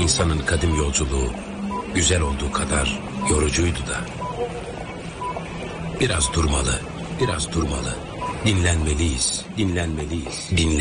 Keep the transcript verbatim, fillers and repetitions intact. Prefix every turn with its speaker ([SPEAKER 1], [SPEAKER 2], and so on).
[SPEAKER 1] İnsanın kadim yolculuğu güzel olduğu kadar yorucuydu da. Biraz durmalı, biraz durmalı. Dinlenmeliyiz, dinlenmeliyiz, dinlen.